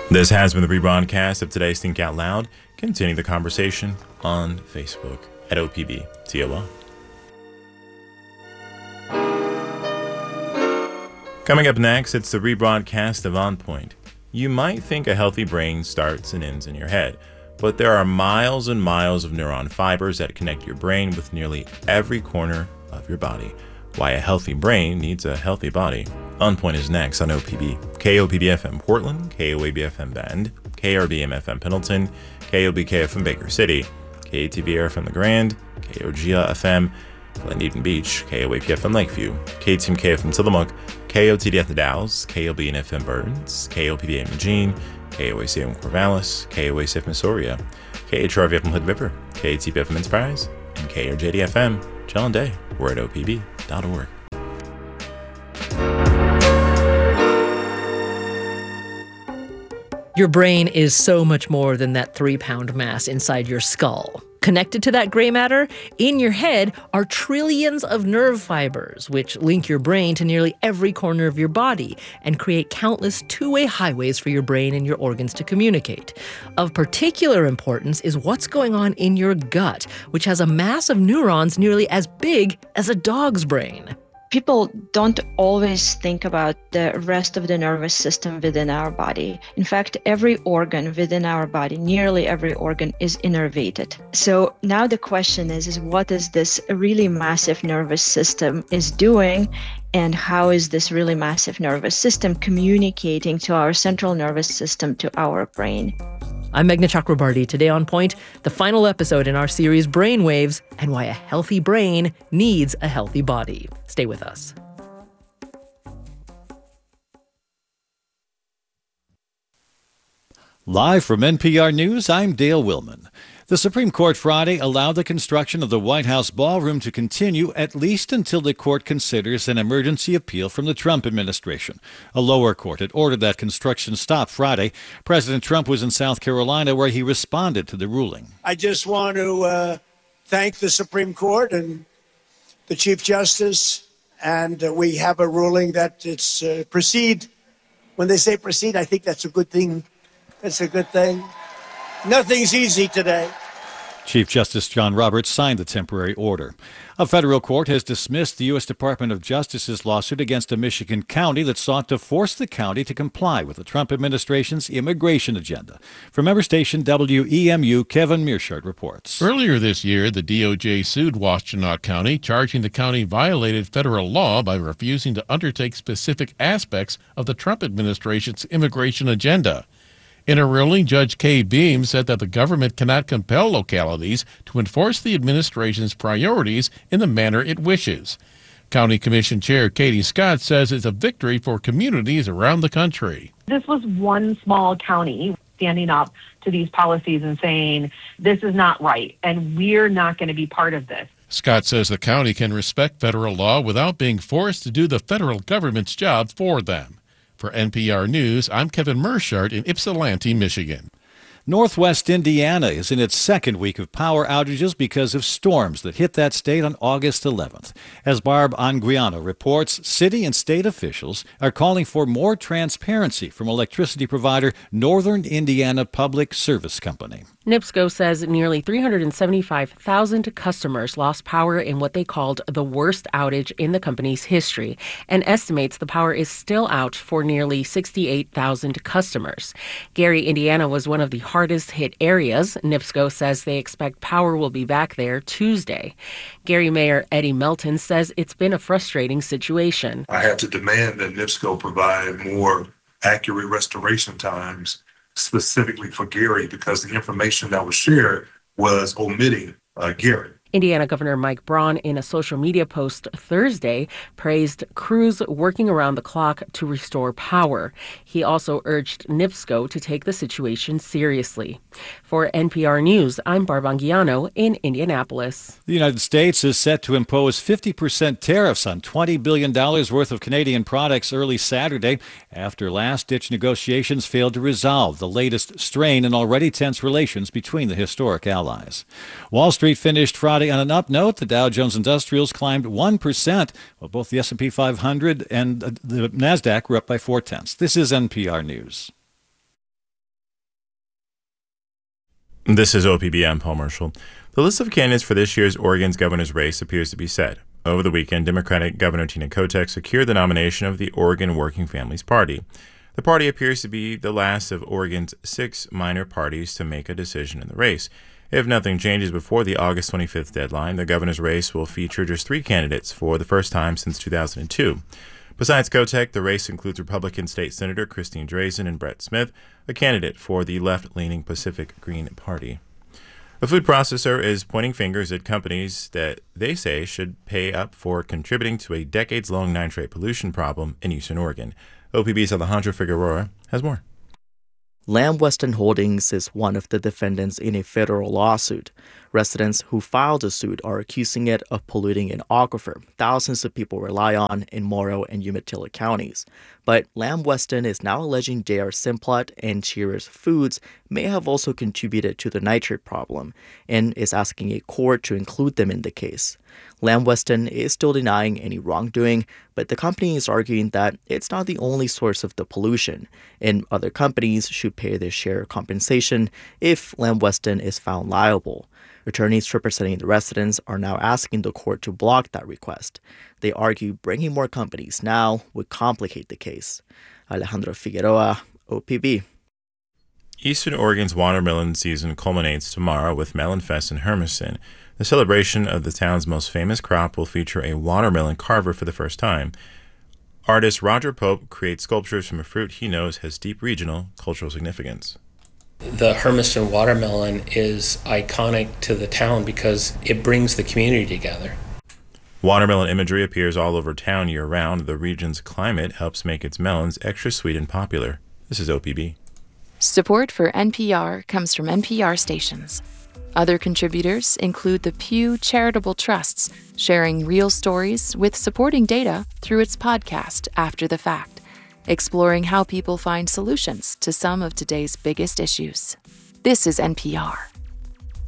This has been the rebroadcast of today's Think Out Loud. Continue the conversation on Facebook at OPBTOL. Coming up next, it's the rebroadcast of On Point. You might think a healthy brain starts and ends in your head, but there are miles and miles of neuron fibers that connect your brain with nearly every corner of your body. Why a healthy brain needs a healthy body. On Point is next on OPB. KOPB-FM Portland, KOAB-FM Bend, KRBM-FM Pendleton, KOBK-FM Baker City, KATV-FM The Grand, KOGA-FM Glen Eden Beach, KOAP-FM Lakeview, KTMK-FM Tillamook, KOTD at the Dalles, KOBN-FM Burns, KOPB-AM Eugene, KOAC-FM Corvallis, KOAC-FM Missouri, KHRV-FM Hood River, KATV-FM Enterprise, and KRJD-FM John Day. We're at OPB.org. Your brain is so much more than that 3-pound mass inside your skull. Connected to that gray matter, in your head are trillions of nerve fibers, which link your brain to nearly every corner of your body and create countless two-way highways for your brain and your organs to communicate. Of particular importance is what's going on in your gut, which has a mass of neurons nearly as big as a dog's brain. People don't always think about the rest of the nervous system within our body. In fact, every organ within our body, nearly every organ, is innervated. So now the question is what is this really massive nervous system is doing, and how is this really massive nervous system communicating to our central nervous system, to our brain? I'm Meghna Chakrabarty. Today on Point, the final episode in our series Brainwaves and why a healthy brain needs a healthy body. Stay with us. Live from NPR News, I'm Dale Willman. The Supreme Court Friday allowed the construction of the White House ballroom to continue at least until the court considers an emergency appeal from the Trump administration. A lower court had ordered that construction stop Friday. President Trump was in South Carolina where he responded to the ruling. I just want to thank the Supreme Court and the Chief Justice, and we have a ruling that it's proceed. When they say proceed, I think that's a good thing. That's a good thing. Nothing's easy today. Chief Justice John Roberts signed the temporary order. A federal court has dismissed the U.S. Department of Justice's lawsuit against a Michigan county that sought to force the county to comply with the Trump administration's immigration agenda. From member station WEMU, Kevin Mearshart reports. Earlier this year, the DOJ sued Washtenaw County, charging the county violated federal law by refusing to undertake specific aspects of the Trump administration's immigration agenda. In a ruling, Judge Kay Beam said that the government cannot compel localities to enforce the administration's priorities in the manner it wishes. County Commission Chair Katie Scott says it's a victory for communities around the country. This was one small county standing up to these policies and saying, this is not right, and we're not going to be part of this. Scott says the county can respect federal law without being forced to do the federal government's job for them. For NPR News, I'm Kevin Mearshart in Ypsilanti, Michigan. Northwest Indiana is in its second week of power outages because of storms that hit that state on August 11th. As Barb Anguiano reports, city and state officials are calling for more transparency from electricity provider Northern Indiana Public Service Company. NIPSCO says nearly 375,000 customers lost power in what they called the worst outage in the company's history, and estimates the power is still out for nearly 68,000 customers. Gary, Indiana was one of the hardest hit areas. NIPSCO says they expect power will be back there Tuesday. Gary Mayor Eddie Melton says it's been a frustrating situation. I had to demand that NIPSCO provide more accurate restoration times specifically for Gary because the information that was shared was omitting Gary. Indiana Governor Mike Braun, in a social media post Thursday, praised crews working around the clock to restore power. He also urged NIPSCO to take the situation seriously. For NPR News, I'm Barb Anguiano in Indianapolis. The United States is set to impose 50% tariffs on $20 billion worth of Canadian products early Saturday after last-ditch negotiations failed to resolve the latest strain in already tense relations between the historic allies. Wall Street finished Friday on an up note. The Dow Jones Industrials climbed 1%, while both the S&P 500 and the NASDAQ were up by 0.4. This is NPR News. This is OPB. I'm Paul Marshall. The list of candidates for this year's Oregon's governor's race appears to be set. Over the weekend, Democratic Governor Tina Kotek secured the nomination of the Oregon Working Families Party. The party appears to be the last of Oregon's 6 minor parties to make a decision in the race. If nothing changes before the August 25th deadline, the governor's race will feature just 3 candidates for the first time since 2002. Besides Kotek, the race includes Republican State Senator Christine Drazan and Brett Smith, a candidate for the left-leaning Pacific Green Party. A food processor is pointing fingers at companies that they say should pay up for contributing to a decades-long nitrate pollution problem in Eastern Oregon. OPB's Alejandro Figueroa has more. Lamb Weston Holdings is one of the defendants in a federal lawsuit. Residents who filed the suit are accusing it of polluting an aquifer thousands of people rely on in Morrow and Umatilla counties. But Lamb Weston is now alleging J.R. Simplot and Cheers Foods may have also contributed to the nitrate problem and is asking a court to include them in the case. Lamb Weston is still denying any wrongdoing, but the company is arguing that it's not the only source of the pollution, and other companies should pay their share of compensation if Lamb Weston is found liable. Attorneys representing the residents are now asking the court to block that request. They argue bringing more companies now would complicate the case. Alejandro Figueroa, OPB. Eastern Oregon's watermelon season culminates tomorrow with Melon Fest in Hermiston. The celebration of the town's most famous crop will feature a watermelon carver for the first time. Artist Roger Pope creates sculptures from a fruit he knows has deep regional cultural significance. The Hermiston watermelon is iconic to the town because it brings the community together. Watermelon imagery appears all over town year-round. The region's climate helps make its melons extra sweet and popular. This is OPB. Support for NPR comes from NPR stations. Other contributors include the Pew Charitable Trusts, sharing real stories with supporting data through its podcast After the Fact, exploring how people find solutions to some of today's biggest issues. This is NPR.